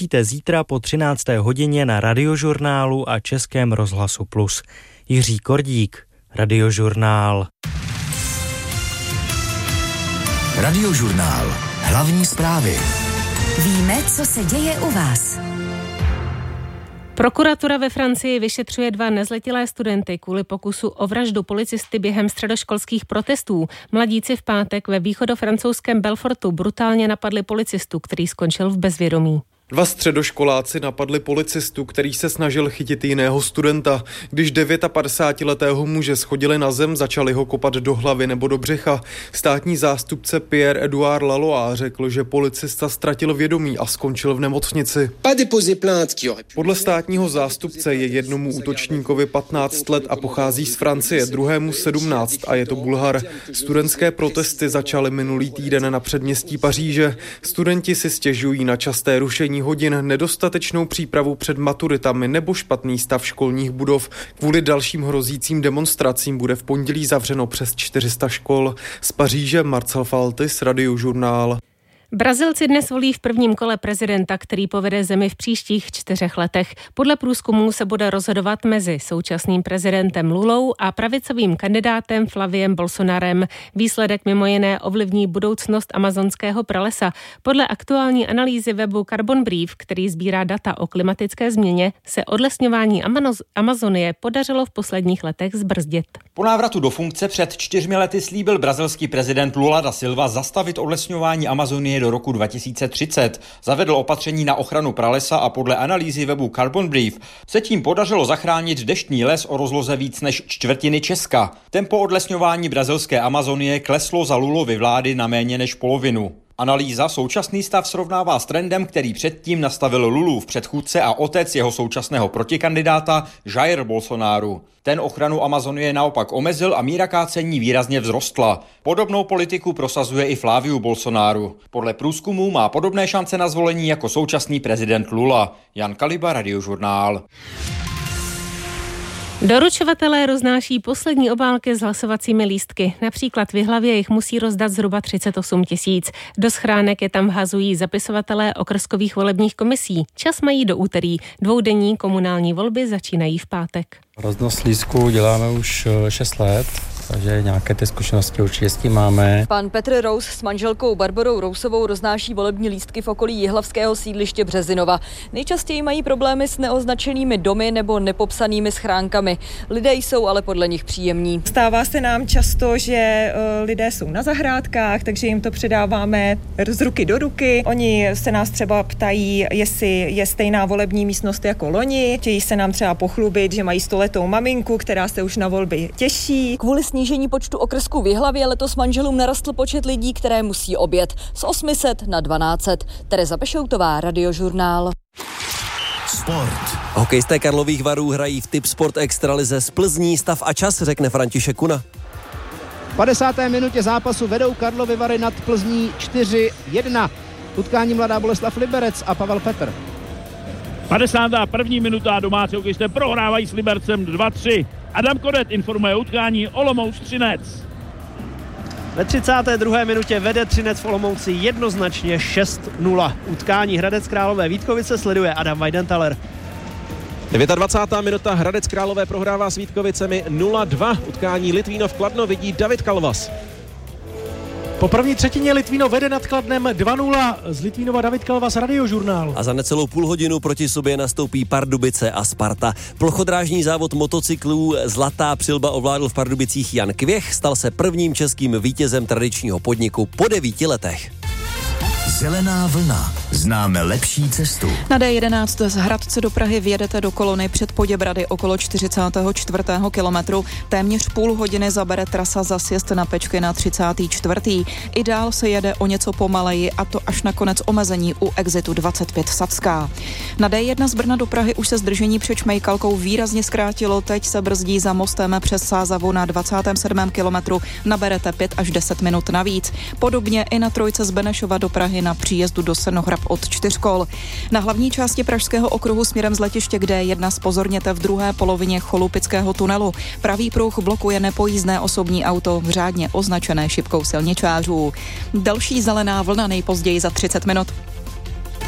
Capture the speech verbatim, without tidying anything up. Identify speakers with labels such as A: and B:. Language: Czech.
A: uslyšíte zítra po třinácté hodině na Radiožurnálu a Českém rozhlasu Plus. Jiří Kordík, Radiožurnál.
B: Radiožurnál. Hlavní zprávy.
C: Víme, co se děje u vás.
D: Prokuratura ve Francii vyšetřuje dva nezletilé studenty kvůli pokusu o vraždu policisty během středoškolských protestů. Mladíci v pátek ve východofrancouzském Belfortu brutálně napadli policistu, který skončil v bezvědomí.
E: Dva středoškoláci napadli policistu, který se snažil chytit jiného studenta. Když devětapadesátiletého muže schodili na zem, začali ho kopat do hlavy nebo do břicha. Státní zástupce Pierre-Edouard Lalois řekl, že policista ztratil vědomí a skončil v nemocnici. Podle státního zástupce je jednomu útočníkovi patnáct let a pochází z Francie, druhému sedmnáct a je to Bulhar. Studentské protesty začaly minulý týden na předměstí Paříže. Studenti si stěžují na časté rušení hodin, nedostatečnou přípravu před maturitami nebo špatný stav školních budov. Kvůli dalším hrozícím demonstracím bude v pondělí zavřeno přes čtyři sta škol. Z Paříže Marcel Faltis, Radiožurnál.
D: Brazilci dnes volí v prvním kole prezidenta, který povede zemi v příštích čtyřech letech. Podle průzkumů se bude rozhodovat mezi současným prezidentem Lulou a pravicovým kandidátem Flaviem Bolsonarem. Výsledek mimo jiné ovlivní budoucnost amazonského pralesa. Podle aktuální analýzy webu Carbon Brief, který sbírá data o klimatické změně, se odlesňování Amazonie podařilo v posledních letech zbrzdit.
F: Po návratu do funkce před čtyřmi lety slíbil brazilský prezident Lula da Silva zastavit odlesňování Amazonie do roku dva tisíce třicet. Zavedl opatření na ochranu pralesa a podle analýzy webu Carbon Brief se tím podařilo zachránit deštný les o rozloze víc než čtvrtiny Česka. Tempo odlesňování brazilské Amazonie kleslo za Lulovy vlády na méně než polovinu. Analýza současný stav srovnává s trendem, který předtím nastavil Lulův předchůdce a otec jeho současného protikandidáta Jair Bolsonaro. Ten ochranu Amazonie naopak omezil a míra kácení výrazně vzrostla. Podobnou politiku prosazuje i Flaviu Bolsonaro. Podle průzkumů má podobné šance na zvolení jako současný prezident Lula. Jan Kaliba, Radiožurnál.
D: Doručovatelé roznáší poslední obálky s hlasovacími lístky. Například v Jihlavě jich musí rozdat zhruba třicet osm tisíc. Do schránek je tam vhazují zapisovatelé okrskových volebních komisí. Čas mají do úterý. Dvoudenní komunální volby začínají v pátek.
G: Roznos lístků děláme už šest let, takže nějaké ty zkušenosti určitě s tím máme.
H: Pan Petr Rous s manželkou Barborou Rousovou roznáší volební lístky v okolí jihlavského sídliště Březinova. Nejčastěji mají problémy s neoznačenými domy nebo nepopsanými schránkami. Lidé jsou ale podle nich příjemní.
I: Stává se nám často, že lidé jsou na zahrádkách, takže jim to předáváme z ruky do ruky. Oni se nás třeba ptají, jestli je stejná volební místnost jako loni. Chtějí se nám třeba pochlubit, že mají stoletou maminku, která se už na volby těší.
H: Kvůli snížení počtu okrsků v Jihlavě letos manželům narostl počet lidí, které musí obět. Z osm set na dvanáct set. Tereza Pešoutová, Radiožurnál.
B: Sport.
J: Hokejisté Karlových Varů hrají v Tipsport extralize z Plzní. Stav a čas řekne František Kuna.
K: V padesáté minutě zápasu vedou Karlovy Vary nad Plzní čtyři jedna. Utkání Mladá Boleslav Liberec a Pavel Petr.
L: padesátá první minuta domácí hokejisté prohrávají s Libercem dva tři. Adam Kodet informuje o utkání Olomouc Třinec.
M: Ve třicáté druhé minutě vede Třinec v Olomouci jednoznačně šest nula. Utkání Hradec Králové Vítkovice sleduje Adam Weidenthaler.
N: dvacátá devátá minuta Hradec Králové prohrává s Vítkovicemi nula dva. Utkání Litvínov Kladno vidí David Kalvas.
O: Po první třetině Litvínov vede nad Kladnem dva nula. Z Litvínova David Kalvas, Radiožurnál.
J: A za necelou půl hodinu proti sobě nastoupí Pardubice a Sparta. Plochodrážní závod motocyklů Zlatá přilba ovládl v Pardubicích Jan Kvěch. Stal se prvním českým vítězem tradičního podniku po devíti letech.
B: Zelená vlna. Známe lepší cestu.
P: Na D jedenáct z Hradce do Prahy vjedete do Kolony před Poděbrady okolo čtyřicátého čtvrtého kilometru. Téměř půl hodiny zabere trasa za sjezd na Pečky na třicátý čtvrtý I dál se jede o něco pomaleji, a to až na konec omezení u exitu dvacet pět Sadská. Na D jedna z Brna do Prahy už se zdržení před Šmejkalkou výrazně zkrátilo. Teď se brzdí za mostem přes Sázavu na dvacátém sedmém kilometru. Naberete pět až deset minut navíc. Podobně i na trojce z Benešova do Prahy na příjezdu do Senohrab od Čtyřkol. Na hlavní části pražského okruhu směrem z letiště k D jedna zpozorněte v druhé polovině Cholupického tunelu. Pravý pruh blokuje nepojízdné osobní auto řádně označené šipkou silničářů. Další zelená vlna nejpozději za třicet minut.